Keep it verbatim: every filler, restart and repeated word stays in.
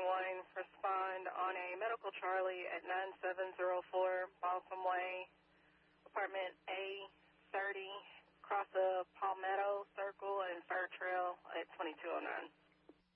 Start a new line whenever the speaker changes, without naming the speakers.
one, respond on a medical Charlie at nine seven zero four Balsam Way, apartment A thirty, cross of Palmetto Circle and Fur Trail at twenty-two oh nine.